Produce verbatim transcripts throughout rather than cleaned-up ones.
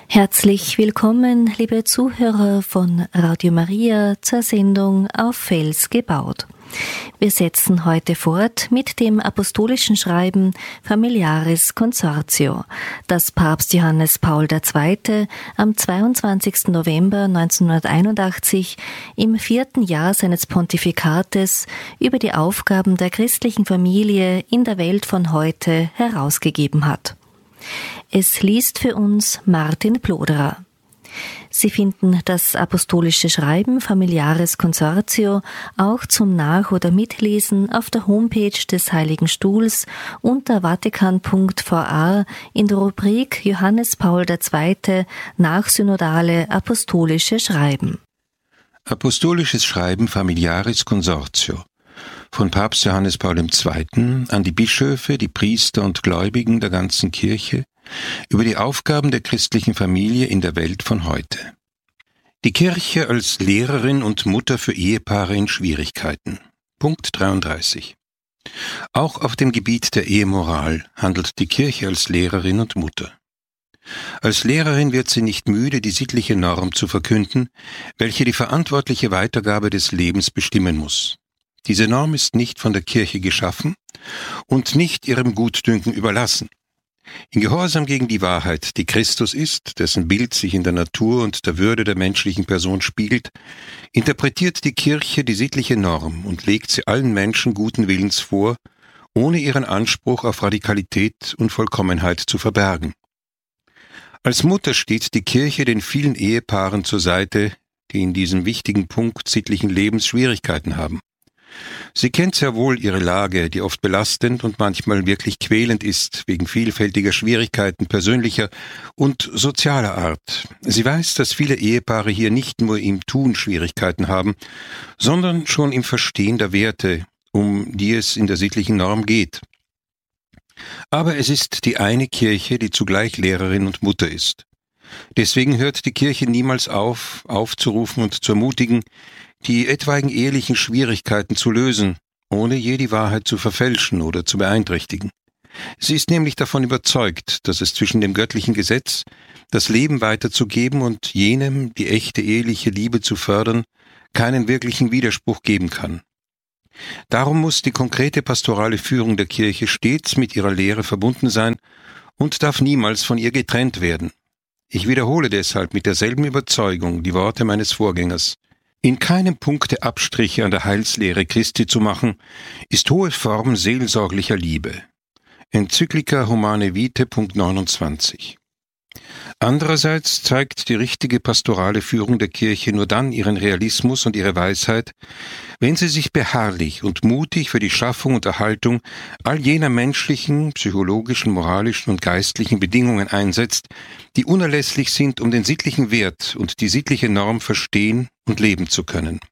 Herzlich willkommen, liebe Zuhörer von Radio Maria, zur Sendung Auf Fels gebaut. Wir setzen heute fort mit dem apostolischen Schreiben Familiaris Consortio, das Papst Johannes Paul der Zweite am zweiundzwanzigsten November neunzehnhunderteinundachtzig im vierten Jahr seines Pontifikates über die Aufgaben der christlichen Familie in der Welt von heute herausgegeben hat. Es liest für uns Martin Ploderer. Sie finden das apostolische Schreiben Familiaris Consortio auch zum Nach- oder Mitlesen auf der Homepage des Heiligen Stuhls unter vatikan punkt v a in der Rubrik Johannes Paul der Zweite Nachsynodale apostolische Schreiben. Apostolisches Schreiben Familiaris Consortio von Papst Johannes Paul der Zweite an die Bischöfe, die Priester und Gläubigen der ganzen Kirche über die Aufgaben der christlichen Familie in der Welt von heute. Die Kirche als Lehrerin und Mutter für Ehepaare in Schwierigkeiten. Punkt dreiunddreißig. Auch auf dem Gebiet der Ehemoral handelt die Kirche als Lehrerin und Mutter. Als Lehrerin wird sie nicht müde, die sittliche Norm zu verkünden, welche die verantwortliche Weitergabe des Lebens bestimmen muss. Diese Norm ist nicht von der Kirche geschaffen und nicht ihrem Gutdünken überlassen. In Gehorsam gegen die Wahrheit, die Christus ist, dessen Bild sich in der Natur und der Würde der menschlichen Person spiegelt, interpretiert die Kirche die sittliche Norm und legt sie allen Menschen guten Willens vor, ohne ihren Anspruch auf Radikalität und Vollkommenheit zu verbergen. Als Mutter steht die Kirche den vielen Ehepaaren zur Seite, die in diesem wichtigen Punkt sittlichen Lebens Schwierigkeiten haben. Sie kennt sehr wohl ihre Lage, die oft belastend und manchmal wirklich quälend ist, wegen vielfältiger Schwierigkeiten persönlicher und sozialer Art. Sie weiß, dass viele Ehepaare hier nicht nur im Tun Schwierigkeiten haben, sondern schon im Verstehen der Werte, um die es in der sittlichen Norm geht. Aber es ist die eine Kirche, die zugleich Lehrerin und Mutter ist. Deswegen hört die Kirche niemals auf, aufzurufen und zu ermutigen, die etwaigen ehelichen Schwierigkeiten zu lösen, ohne je die Wahrheit zu verfälschen oder zu beeinträchtigen. Sie ist nämlich davon überzeugt, dass es zwischen dem göttlichen Gesetz, das Leben weiterzugeben und jenem, die echte eheliche Liebe zu fördern, keinen wirklichen Widerspruch geben kann. Darum muss die konkrete pastorale Führung der Kirche stets mit ihrer Lehre verbunden sein und darf niemals von ihr getrennt werden. Ich wiederhole deshalb mit derselben Überzeugung die Worte meines Vorgängers. In keinem Punkte Abstriche an der Heilslehre Christi zu machen, ist hohe Form seelsorglicher Liebe. Enzyklika Humanae Vitae, Punkt neunundzwanzig. Andererseits zeigt die richtige pastorale Führung der Kirche nur dann ihren Realismus und ihre Weisheit, wenn sie sich beharrlich und mutig für die Schaffung und Erhaltung all jener menschlichen, psychologischen, moralischen und geistlichen Bedingungen einsetzt, die unerlässlich sind, um den sittlichen Wert und die sittliche Norm verstehen und leben zu können.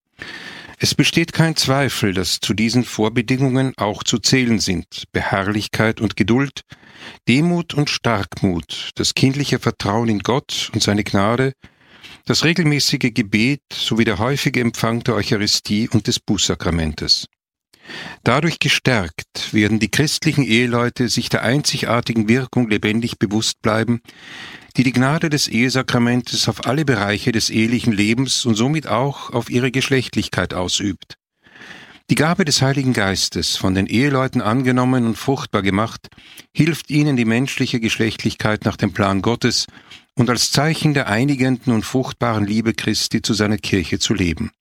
Es besteht kein Zweifel, dass zu diesen Vorbedingungen auch zu zählen sind Beharrlichkeit und Geduld, Demut und Starkmut, das kindliche Vertrauen in Gott und seine Gnade, das regelmäßige Gebet sowie der häufige Empfang der Eucharistie und des Bußsakramentes. Dadurch gestärkt werden die christlichen Eheleute sich der einzigartigen Wirkung lebendig bewusst bleiben, die die Gnade des Ehesakramentes auf alle Bereiche des ehelichen Lebens und somit auch auf ihre Geschlechtlichkeit ausübt. Die Gabe des Heiligen Geistes, von den Eheleuten angenommen und fruchtbar gemacht, hilft ihnen, die menschliche Geschlechtlichkeit nach dem Plan Gottes und als Zeichen der einigenden und fruchtbaren Liebe Christi zu seiner Kirche zu leben.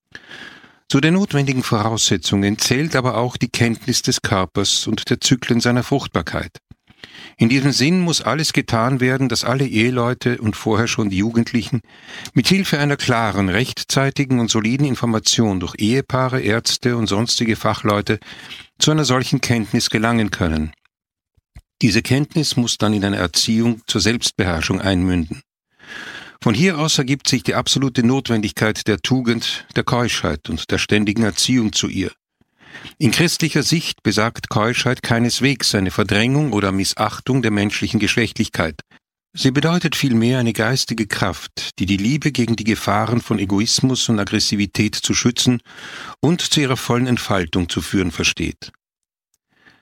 Zu den notwendigen Voraussetzungen zählt aber auch die Kenntnis des Körpers und der Zyklen seiner Fruchtbarkeit. In diesem Sinn muss alles getan werden, dass alle Eheleute und vorher schon die Jugendlichen mit Hilfe einer klaren, rechtzeitigen und soliden Information durch Ehepaare, Ärzte und sonstige Fachleute zu einer solchen Kenntnis gelangen können. Diese Kenntnis muss dann in eine Erziehung zur Selbstbeherrschung einmünden. Von hier aus ergibt sich die absolute Notwendigkeit der Tugend, der Keuschheit und der ständigen Erziehung zu ihr. In christlicher Sicht besagt Keuschheit keineswegs eine Verdrängung oder Missachtung der menschlichen Geschlechtlichkeit. Sie bedeutet vielmehr eine geistige Kraft, die die Liebe gegen die Gefahren von Egoismus und Aggressivität zu schützen und zu ihrer vollen Entfaltung zu führen versteht.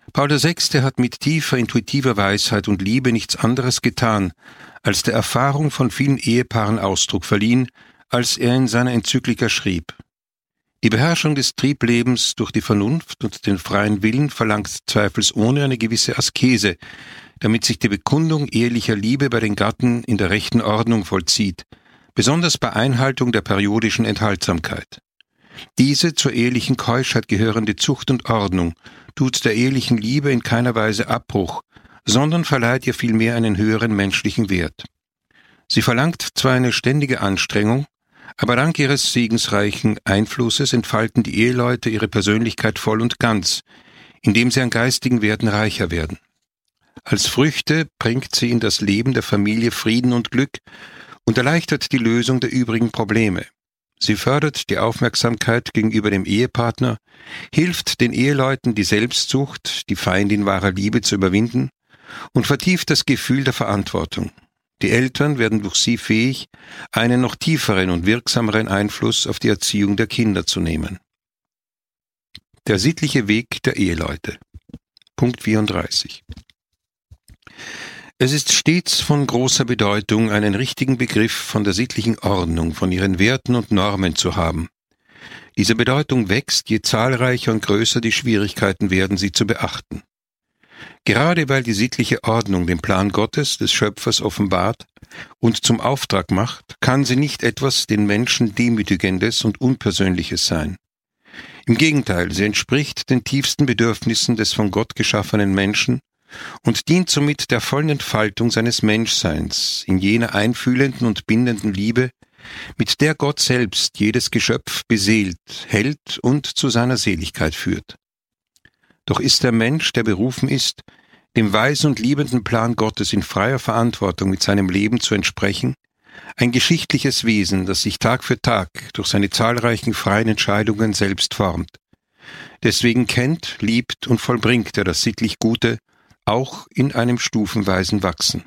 Paul der Sechste hat mit tiefer intuitiver Weisheit und Liebe nichts anderes getan, als der Erfahrung von vielen Ehepaaren Ausdruck verliehen, als er in seiner Enzyklika schrieb: Die Beherrschung des Trieblebens durch die Vernunft und den freien Willen verlangt zweifelsohne eine gewisse Askese, damit sich die Bekundung ehelicher Liebe bei den Gatten in der rechten Ordnung vollzieht, besonders bei Einhaltung der periodischen Enthaltsamkeit. Diese zur ehelichen Keuschheit gehörende Zucht und Ordnung tut der ehelichen Liebe in keiner Weise Abbruch, sondern verleiht ihr vielmehr einen höheren menschlichen Wert. Sie verlangt zwar eine ständige Anstrengung, aber dank ihres segensreichen Einflusses entfalten die Eheleute ihre Persönlichkeit voll und ganz, indem sie an geistigen Werten reicher werden. Als Früchte bringt sie in das Leben der Familie Frieden und Glück und erleichtert die Lösung der übrigen Probleme. Sie fördert die Aufmerksamkeit gegenüber dem Ehepartner, hilft den Eheleuten, die Selbstsucht, die Feindin wahrer Liebe zu überwinden und vertieft das Gefühl der Verantwortung. Die Eltern werden durch sie fähig, einen noch tieferen und wirksameren Einfluss auf die Erziehung der Kinder zu nehmen. Der sittliche Weg der Eheleute. Punkt vierunddreißig. Es ist stets von großer Bedeutung, einen richtigen Begriff von der sittlichen Ordnung, von ihren Werten und Normen zu haben. Diese Bedeutung wächst, je zahlreicher und größer die Schwierigkeiten werden, sie zu beachten. Gerade weil die sittliche Ordnung den Plan Gottes, des Schöpfers, offenbart und zum Auftrag macht, kann sie nicht etwas den Menschen Demütigendes und Unpersönliches sein. Im Gegenteil, sie entspricht den tiefsten Bedürfnissen des von Gott geschaffenen Menschen und dient somit der vollen Entfaltung seines Menschseins in jener einfühlenden und bindenden Liebe, mit der Gott selbst jedes Geschöpf beseelt, hält und zu seiner Seligkeit führt. Doch ist der Mensch, der berufen ist, dem weisen und liebenden Plan Gottes in freier Verantwortung mit seinem Leben zu entsprechen, ein geschichtliches Wesen, das sich Tag für Tag durch seine zahlreichen freien Entscheidungen selbst formt. Deswegen kennt, liebt und vollbringt er das sittlich Gute, auch in einem stufenweisen Wachsen.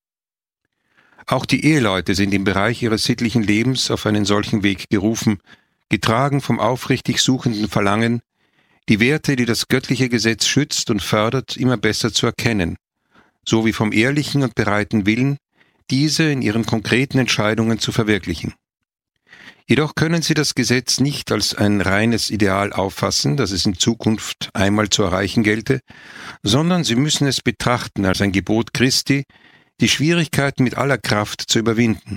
Auch die Eheleute sind im Bereich ihres sittlichen Lebens auf einen solchen Weg gerufen, getragen vom aufrichtig suchenden Verlangen, die Werte, die das göttliche Gesetz schützt und fördert, immer besser zu erkennen, sowie vom ehrlichen und bereiten Willen, diese in ihren konkreten Entscheidungen zu verwirklichen. Jedoch können sie das Gesetz nicht als ein reines Ideal auffassen, das es in Zukunft einmal zu erreichen gelte, sondern sie müssen es betrachten als ein Gebot Christi, die Schwierigkeiten mit aller Kraft zu überwinden.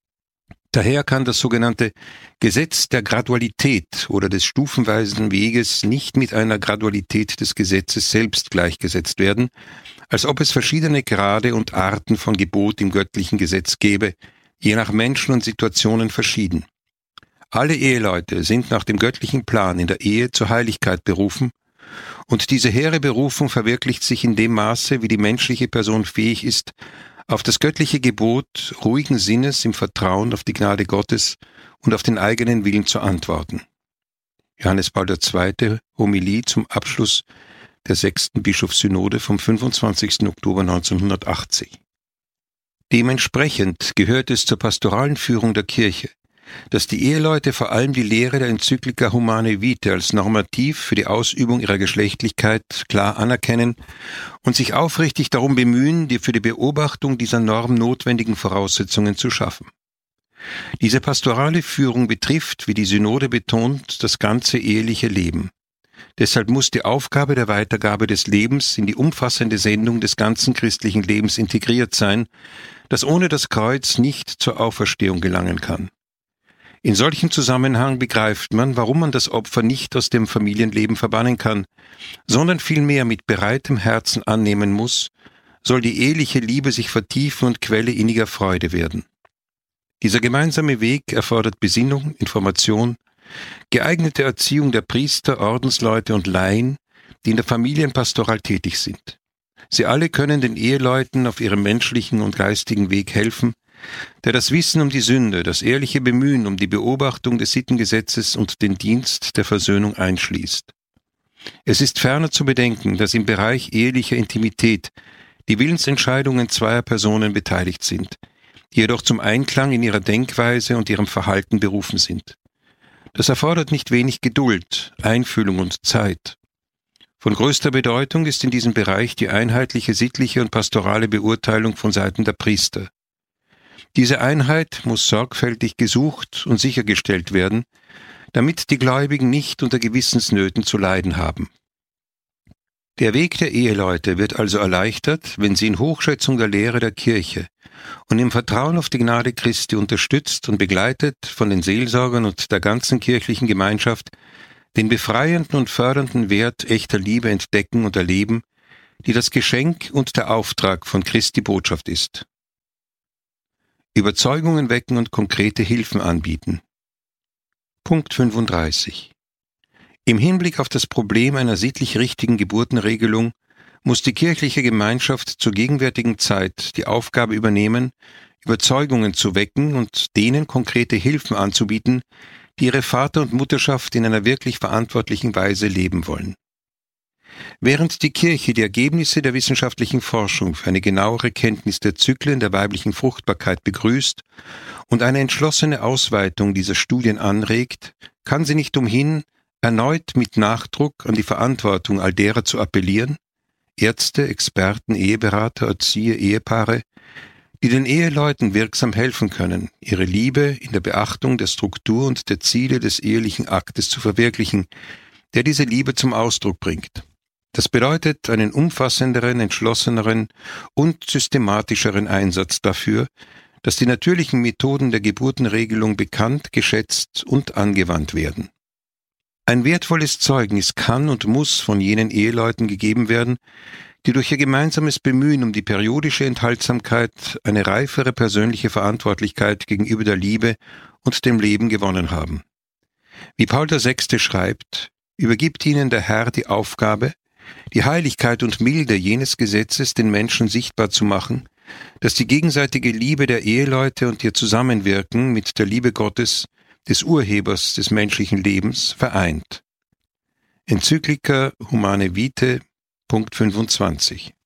Daher kann das sogenannte Gesetz der Gradualität oder des stufenweisen Weges nicht mit einer Gradualität des Gesetzes selbst gleichgesetzt werden, als ob es verschiedene Grade und Arten von Gebot im göttlichen Gesetz gäbe, je nach Menschen und Situationen verschieden. Alle Eheleute sind nach dem göttlichen Plan in der Ehe zur Heiligkeit berufen, und diese hehre Berufung verwirklicht sich in dem Maße, wie die menschliche Person fähig ist, auf das göttliche Gebot ruhigen Sinnes im Vertrauen auf die Gnade Gottes und auf den eigenen Willen zu antworten. Johannes Paul der Zweite, Homilie zum Abschluss der sechsten Bischofssynode vom fünfundzwanzigsten Oktober neunzehnhundertachtzig. Dementsprechend gehört es zur pastoralen Führung der Kirche, dass die Eheleute vor allem die Lehre der Enzyklika Humanae Vitae als normativ für die Ausübung ihrer Geschlechtlichkeit klar anerkennen und sich aufrichtig darum bemühen, die für die Beobachtung dieser Norm notwendigen Voraussetzungen zu schaffen. Diese pastorale Führung betrifft, wie die Synode betont, das ganze eheliche Leben. Deshalb muss die Aufgabe der Weitergabe des Lebens in die umfassende Sendung des ganzen christlichen Lebens integriert sein, das ohne das Kreuz nicht zur Auferstehung gelangen kann. In solchem Zusammenhang begreift man, warum man das Opfer nicht aus dem Familienleben verbannen kann, sondern vielmehr mit bereitem Herzen annehmen muss, soll die eheliche Liebe sich vertiefen und Quelle inniger Freude werden. Dieser gemeinsame Weg erfordert Besinnung, Information, geeignete Erziehung der Priester, Ordensleute und Laien, die in der Familienpastoral tätig sind. Sie alle können den Eheleuten auf ihrem menschlichen und geistigen Weg helfen, der das Wissen um die Sünde, das ehrliche Bemühen um die Beobachtung des Sittengesetzes und den Dienst der Versöhnung einschließt. Es ist ferner zu bedenken, dass im Bereich ehelicher Intimität die Willensentscheidungen zweier Personen beteiligt sind, die jedoch zum Einklang in ihrer Denkweise und ihrem Verhalten berufen sind. Das erfordert nicht wenig Geduld, Einfühlung und Zeit. Von größter Bedeutung ist in diesem Bereich die einheitliche sittliche und pastorale Beurteilung von Seiten der Priester. Diese Einheit muss sorgfältig gesucht und sichergestellt werden, damit die Gläubigen nicht unter Gewissensnöten zu leiden haben. Der Weg der Eheleute wird also erleichtert, wenn sie in Hochschätzung der Lehre der Kirche und im Vertrauen auf die Gnade Christi unterstützt und begleitet von den Seelsorgern und der ganzen kirchlichen Gemeinschaft den befreienden und fördernden Wert echter Liebe entdecken und erleben, die das Geschenk und der Auftrag von Christi Botschaft ist. Überzeugungen wecken und konkrete Hilfen anbieten. Punkt fünfunddreißig. Im Hinblick auf das Problem einer sittlich richtigen Geburtenregelung muss die kirchliche Gemeinschaft zur gegenwärtigen Zeit die Aufgabe übernehmen, Überzeugungen zu wecken und denen konkrete Hilfen anzubieten, die ihre Vater- und Mutterschaft in einer wirklich verantwortlichen Weise leben wollen. Während die Kirche die Ergebnisse der wissenschaftlichen Forschung für eine genauere Kenntnis der Zyklen der weiblichen Fruchtbarkeit begrüßt und eine entschlossene Ausweitung dieser Studien anregt, kann sie nicht umhin, erneut mit Nachdruck an die Verantwortung all derer zu appellieren, Ärzte, Experten, Eheberater, Erzieher, Ehepaare, die den Eheleuten wirksam helfen können, ihre Liebe in der Beachtung der Struktur und der Ziele des ehelichen Aktes zu verwirklichen, der diese Liebe zum Ausdruck bringt. Das bedeutet einen umfassenderen, entschlosseneren und systematischeren Einsatz dafür, dass die natürlichen Methoden der Geburtenregelung bekannt, geschätzt und angewandt werden. Ein wertvolles Zeugnis kann und muss von jenen Eheleuten gegeben werden, die durch ihr gemeinsames Bemühen um die periodische Enthaltsamkeit eine reifere persönliche Verantwortlichkeit gegenüber der Liebe und dem Leben gewonnen haben. Wie Paul der Sechste schreibt, übergibt ihnen der Herr die Aufgabe, die Heiligkeit und Milde jenes Gesetzes den Menschen sichtbar zu machen, das die gegenseitige Liebe der Eheleute und ihr Zusammenwirken mit der Liebe Gottes, des Urhebers des menschlichen Lebens, vereint. Enzyklika Humanae Vitae, Punkt fünfundzwanzig.